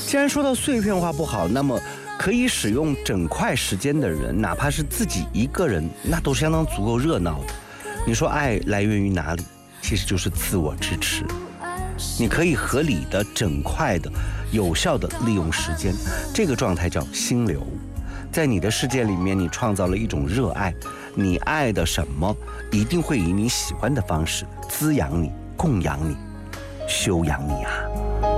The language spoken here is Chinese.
既然说到碎片化不好，那么可以使用整块时间的人，哪怕是自己一个人，那都相当足够热闹的。你说爱来源于哪里？其实就是自我支持。你可以合理的、整块的、有效的利用时间，这个状态叫心流。在你的世界里面，你创造了一种热爱，你爱的什么，一定会以你喜欢的方式滋养你、供养你、修养你啊。